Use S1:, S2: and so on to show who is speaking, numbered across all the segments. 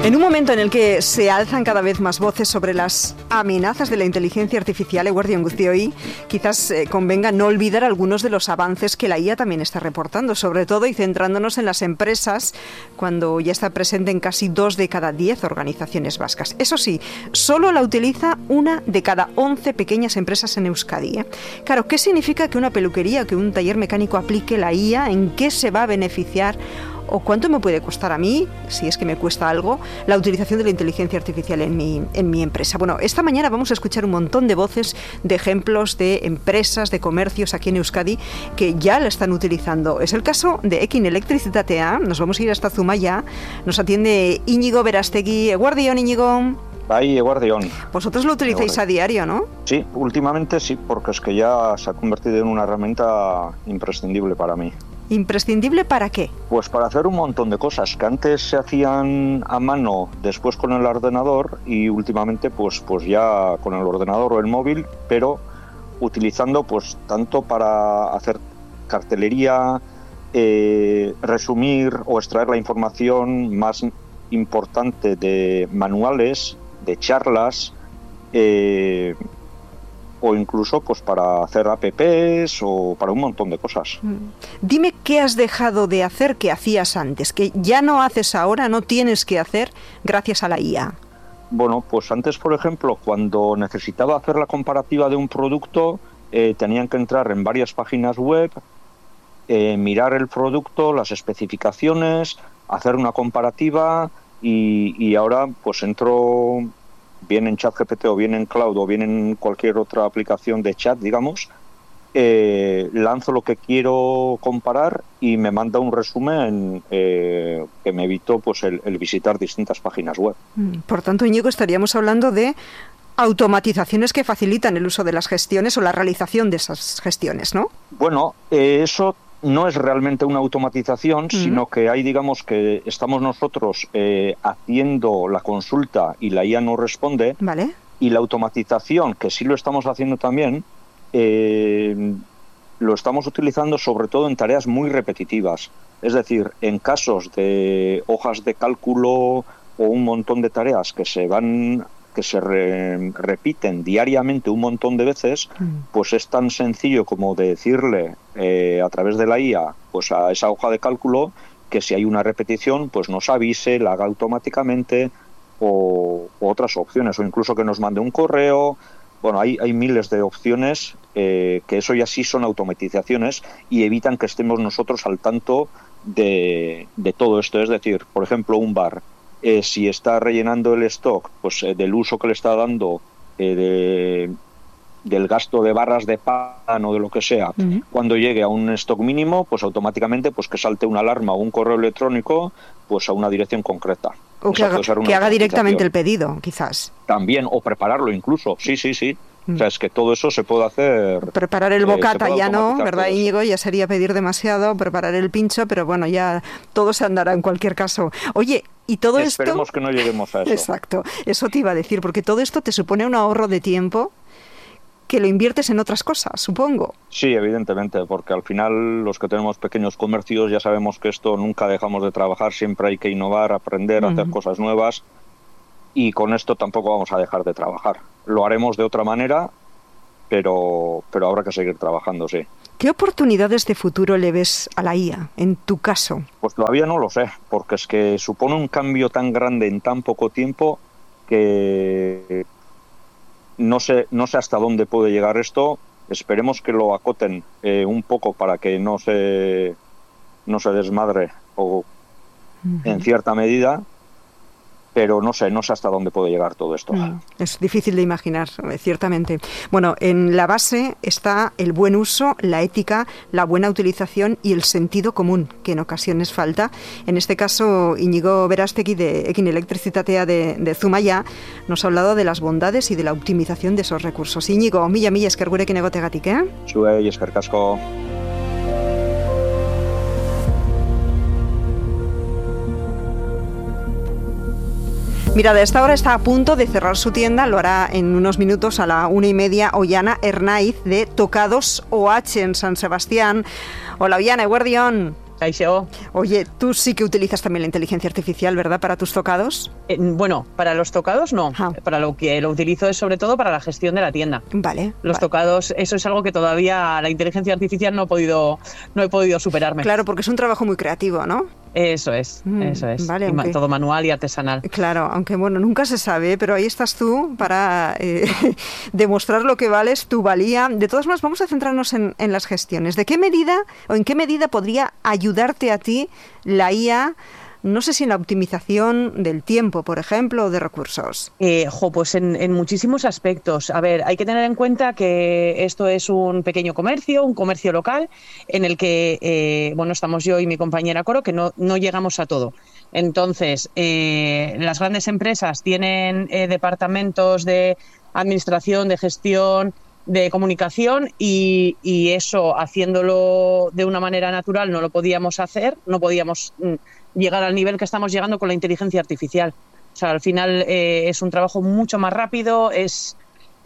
S1: En un momento en el que se alzan cada vez más voces sobre las amenazas de la inteligencia artificial, eguerdion guztioi, quizás convenga no olvidar algunos de los avances que la IA también está reportando, sobre todo y centrándonos en las empresas, cuando ya está presente en casi 2 de cada 10 organizaciones vascas. Eso sí, solo la utiliza 1 de cada 11 pequeñas empresas en Euskadi. Claro, ¿qué significa que una peluquería, que un taller mecánico aplique la IA? ¿En qué se va a beneficiar? ¿O cuánto me puede costar a mí, si es que me cuesta algo, la utilización de la inteligencia artificial en mi empresa? Bueno, esta mañana vamos a escuchar un montón de voces, de ejemplos de empresas, de comercios aquí en Euskadi que ya la están utilizando. Es el caso de Ekin Elektrizitatea. Nos vamos a ir hasta Zumaya. Nos atiende Íñigo Berastegui. Eguerdion, Íñigo.
S2: Ahí, eguerdion.
S1: Vosotros lo utilizáis a diario, ¿no?
S2: Sí, últimamente sí, porque es que ya se ha convertido en una herramienta imprescindible para mí.
S1: ¿Imprescindible para qué?
S2: Pues para hacer un montón de cosas que antes se hacían a mano, después con el ordenador y últimamente pues ya con el ordenador o el móvil, pero utilizando pues tanto para hacer cartelería, resumir o extraer la información más importante de manuales, de charlas, o incluso pues para hacer apps o para un montón de cosas.
S1: Dime qué has dejado de hacer que hacías antes, que ya no haces ahora, no tienes que hacer gracias a la IA.
S2: Bueno, pues antes, por ejemplo, cuando necesitaba hacer la comparativa de un producto, tenían que entrar en varias páginas web, mirar el producto, las especificaciones, hacer una comparativa y ahora pues entro bien en ChatGPT o bien en Cloud o bien en cualquier otra aplicación de chat, digamos, lanzo lo que quiero comparar y me manda un resumen que me evito pues el visitar distintas páginas web.
S1: Por tanto, Íñigo, estaríamos hablando de automatizaciones que facilitan el uso de las gestiones o la realización de esas gestiones, ¿no?
S2: Bueno, eso no es realmente una automatización, sino que hay, digamos, que estamos nosotros haciendo la consulta y la IA no responde.
S1: Vale.
S2: Y la automatización, que sí lo estamos haciendo también, lo estamos utilizando sobre todo en tareas muy repetitivas. Es decir, en casos de hojas de cálculo o un montón de tareas que se repiten diariamente un montón de veces, pues es tan sencillo como decirle a través de la IA pues a esa hoja de cálculo que si hay una repetición pues nos avise, la haga automáticamente o otras opciones, o incluso que nos mande un correo. Bueno, hay miles de opciones que eso ya sí son automatizaciones y evitan que estemos nosotros al tanto de todo esto. Es decir, por ejemplo, un bar, si está rellenando el stock pues del uso que le está dando del gasto de barras de pan o de lo que sea, cuando llegue a un stock mínimo, pues automáticamente pues que salte una alarma o un correo electrónico pues a una dirección concreta.
S1: O que haga directamente el pedido, quizás.
S2: También, o prepararlo incluso, sí. O sea, es que todo eso se puede hacer.
S1: Preparar el bocata ya no, ¿verdad, Íñigo? Ya sería pedir demasiado, preparar el pincho, pero bueno, ya todo se andará en cualquier caso. Oye, y todo esto...
S2: Esperemos que no lleguemos a eso.
S1: Exacto, eso te iba a decir, porque todo esto te supone un ahorro de tiempo que lo inviertes en otras cosas, supongo.
S2: Sí, evidentemente, porque al final los que tenemos pequeños comercios ya sabemos que esto nunca dejamos de trabajar, siempre hay que innovar, aprender, hacer cosas nuevas. Y con esto tampoco vamos a dejar de trabajar. Lo haremos de otra manera, pero habrá que seguir trabajando, sí.
S1: ¿Qué oportunidades de futuro le ves a la IA, en tu caso?
S2: Pues todavía no lo sé, porque es que supone un cambio tan grande en tan poco tiempo que no sé hasta dónde puede llegar esto. Esperemos que lo acoten un poco para que no se desmadre o en cierta medida. Pero no sé hasta dónde puede llegar todo esto.
S1: Es difícil de imaginar, ciertamente. Bueno, en la base está el buen uso, la ética, la buena utilización y el sentido común, que en ocasiones falta. En este caso, Íñigo Berastegui de Ekin Elektrizitatea de Zumaya nos ha hablado de las bondades y de la optimización de esos recursos. Íñigo, mila esker gurekin egoteagatik,
S2: Zuei, eskerrik asko.
S1: Mira, de esta hora está a punto de cerrar su tienda, lo hará en unos minutos a la 1:30, Ollana Hernaiz de Tocados OH en San Sebastián. Hola, Ollana, eguerdion.
S3: Kaixo.
S1: Oye, tú sí que utilizas también la inteligencia artificial, ¿verdad?, para tus tocados.
S3: Bueno, para los tocados no. Para lo que lo utilizo es sobre todo para la gestión de la tienda.
S1: Vale.
S3: Los tocados, eso es algo que todavía la inteligencia artificial no he podido superarme.
S1: Claro, porque es un trabajo muy creativo, ¿no?
S3: Eso es.
S1: Vale,
S3: y todo manual y artesanal.
S1: Claro, aunque bueno, nunca se sabe, pero ahí estás tú para demostrar lo que vales, tu valía. De todas maneras, vamos a centrarnos en las gestiones. ¿De qué medida o en qué medida podría ayudarte a ti la IA? No sé si en la optimización del tiempo, por ejemplo, o de recursos.
S3: Pues en muchísimos aspectos. A ver, hay que tener en cuenta que esto es un pequeño comercio, un comercio local, en el que estamos yo y mi compañera Coro, que no llegamos a todo. Entonces, las grandes empresas tienen departamentos de administración, de gestión, de comunicación y eso, haciéndolo de una manera natural, no lo podíamos hacer, no podíamos llegar al nivel que estamos llegando con la inteligencia artificial. O sea, al final es un trabajo mucho más rápido, es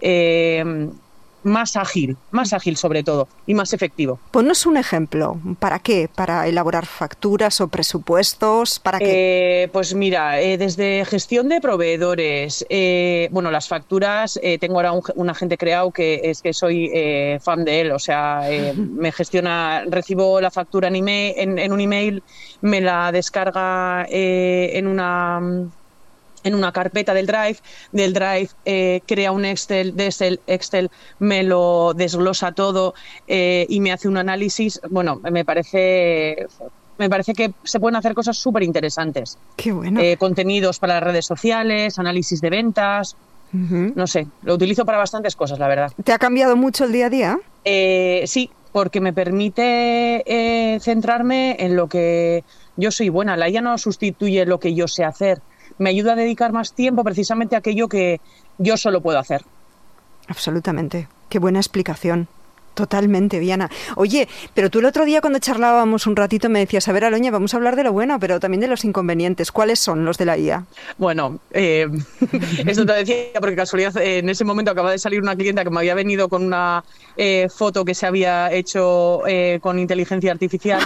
S3: más ágil sobre todo, y más efectivo.
S1: Ponnos un ejemplo. ¿Para qué? ¿Para elaborar facturas o presupuestos? ¿Para qué?
S3: Pues mira, desde gestión de proveedores, las facturas, tengo ahora un agente creado que soy fan de él, o sea, me gestiona, recibo la factura en un email, me la descarga en una carpeta del Drive, crea un Excel, de ese Excel me lo desglosa todo y me hace un análisis. Bueno, me parece que se pueden hacer cosas súper interesantes.
S1: Qué bueno.
S3: Contenidos para las redes sociales, análisis de ventas. No sé, lo utilizo para bastantes cosas, la verdad.
S1: ¿Te ha cambiado mucho el día a día?
S3: Sí, porque me permite centrarme en lo que yo soy buena. La IA no sustituye lo que yo sé hacer. Me ayuda a dedicar más tiempo precisamente a aquello que yo solo puedo hacer.
S1: Absolutamente. Qué buena explicación. Totalmente, Viana. Oye, pero tú el otro día cuando charlábamos un ratito me decías, a ver, Aloña, vamos a hablar de lo bueno, pero también de los inconvenientes. ¿Cuáles son los de la IA?
S3: Bueno, esto te decía porque casualidad en ese momento acaba de salir una clienta que me había venido con una foto que se había hecho con inteligencia artificial.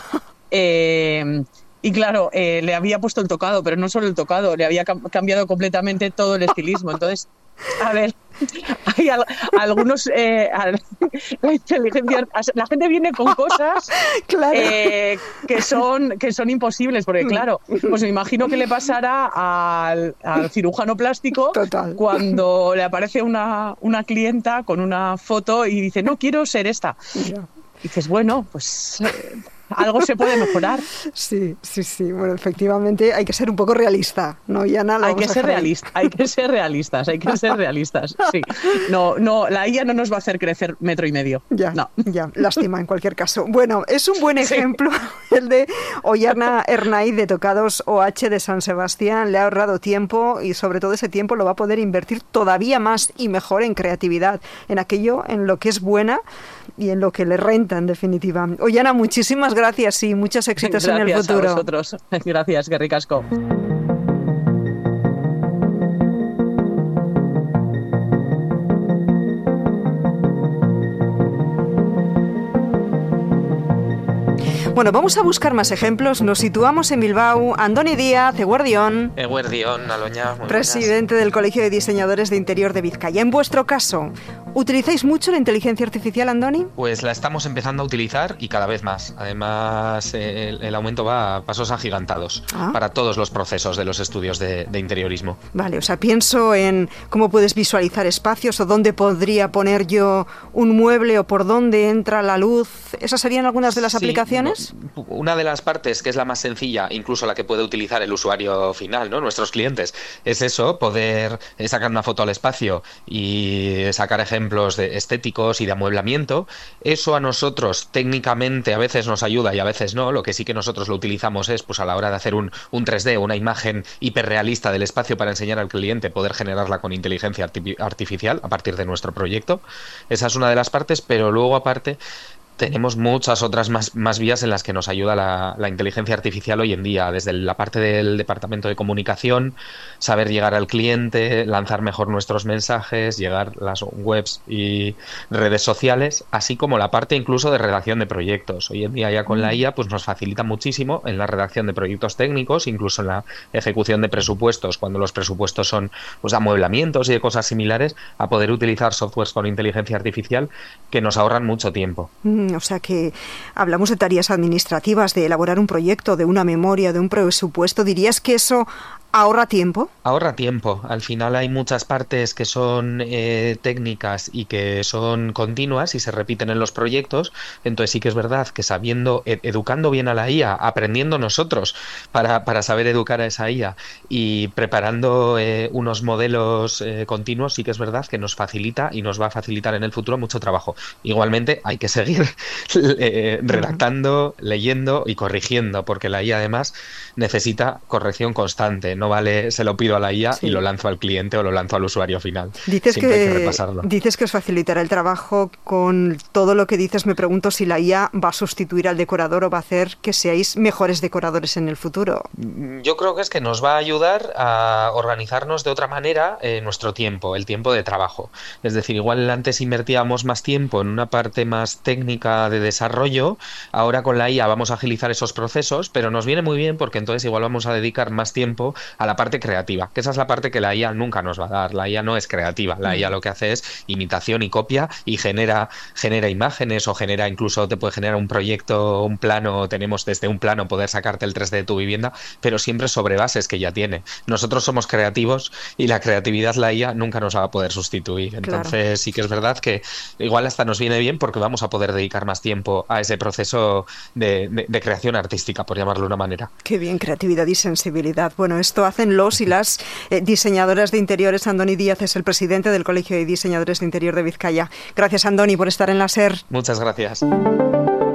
S3: Y claro, le había puesto el tocado, pero no solo el tocado, le había cambiado completamente todo el estilismo. Entonces, a ver, hay algunos... la inteligencia... La gente viene con cosas
S1: claro.
S3: que son imposibles, porque claro, pues me imagino que le pasará al cirujano plástico.
S1: Total.
S3: Cuando le aparece una clienta con una foto y dice, no, quiero ser esta.
S1: Yeah.
S3: Y dices, bueno, pues... algo se puede mejorar.
S1: Sí. Bueno, efectivamente hay que ser un poco realista, ¿no, Yana?
S3: Hay que ser realistas. Sí. No, la IA no nos va a hacer crecer 1,5 metros.
S1: Ya, lástima en cualquier caso. Bueno, es un buen ejemplo el de Oihana Ernaiz de Tocados OH de San Sebastián. Le ha ahorrado tiempo y sobre todo ese tiempo lo va a poder invertir todavía más y mejor en creatividad, en aquello en lo que es buena y en lo que le renta, en definitiva. Oihana, muchísimas gracias y muchos éxitos en el futuro.
S3: Gracias a vosotros. Gracias, que ricasco.
S1: Bueno, vamos a buscar más ejemplos. Nos situamos en Bilbao. Andoni Díaz, Eguerdión.
S4: Eguerdión, Aloña.
S1: Presidente del Colegio de Diseñadores de Interior de Vizcaya. En vuestro caso, ¿utilizáis mucho la inteligencia artificial, Andoni?
S4: Pues la estamos empezando a utilizar y cada vez más. Además, el aumento va a pasos agigantados para todos los procesos de los estudios de interiorismo.
S1: Vale, o sea, pienso en cómo puedes visualizar espacios o dónde podría poner yo un mueble o por dónde entra la luz. ¿Esas serían algunas de las aplicaciones?
S4: Una de las partes, que es la más sencilla, incluso la que puede utilizar el usuario final, ¿no? Nuestros clientes, es eso, poder sacar una foto al espacio y sacar ejemplos estéticos y de amueblamiento. Eso a nosotros técnicamente a veces nos ayuda y a veces no. Lo que sí que nosotros lo utilizamos es pues a la hora de hacer un 3D, una imagen hiperrealista del espacio para enseñar al cliente, poder generarla con inteligencia artificial a partir de nuestro proyecto. Esa es una de las partes, pero luego aparte tenemos muchas otras más vías en las que nos ayuda la inteligencia artificial hoy en día, desde la parte del departamento de comunicación, saber llegar al cliente, lanzar mejor nuestros mensajes, llegar a las webs y redes sociales, así como la parte incluso de redacción de proyectos. Hoy en día ya con la IA pues nos facilita muchísimo en la redacción de proyectos técnicos, incluso en la ejecución de presupuestos, cuando los presupuestos son pues amueblamientos y de cosas similares, a poder utilizar softwares con inteligencia artificial que nos ahorran mucho tiempo.
S1: O sea que hablamos de tareas administrativas, de elaborar un proyecto, de una memoria, de un presupuesto. ¿Dirías que eso ahorra tiempo?
S4: Ahorra tiempo. Al final hay muchas partes que son técnicas y que son continuas y se repiten en los proyectos. Entonces sí que es verdad que sabiendo, educando bien a la IA, aprendiendo nosotros para saber educar a esa IA y preparando unos modelos continuos, sí que es verdad que nos facilita y nos va a facilitar en el futuro mucho trabajo. Igualmente hay que seguir redactando, leyendo y corrigiendo, porque la IA además necesita corrección constante. No vale, se lo pido a la IA y lo lanzo al cliente o lo lanzo al usuario final.
S1: Dices
S4: Siempre hay que repasarlo.
S1: Dices que os facilitará el trabajo. Con todo lo que dices, me pregunto si la IA va a sustituir al decorador o va a hacer que seáis mejores decoradores en el futuro.
S4: Yo creo que es que nos va a ayudar a organizarnos de otra manera nuestro tiempo, el tiempo de trabajo. Es decir, igual antes invertíamos más tiempo en una parte más técnica de desarrollo, ahora con la IA vamos a agilizar esos procesos, pero nos viene muy bien porque entonces igual vamos a dedicar más tiempo a la parte creativa, que esa es la parte que la IA nunca nos va a dar. La IA no es creativa, la IA lo que hace es imitación y copia y genera imágenes o incluso te puede generar un proyecto, un plano, tenemos desde un plano poder sacarte el 3D de tu vivienda, pero siempre sobre bases que ya tiene. Nosotros somos creativos y la creatividad la IA nunca nos va a poder sustituir. Entonces sí que es verdad que igual hasta nos viene bien porque vamos a poder dedicar más tiempo a ese proceso de creación artística, por llamarlo de una manera.
S1: Qué bien, creatividad y sensibilidad. Bueno, esto hacen los y las diseñadoras de interiores. Andoni Díaz es el presidente del Colegio de Diseñadores de Interior de Vizcaya. Gracias, Andoni, por estar en la SER.
S4: Muchas gracias.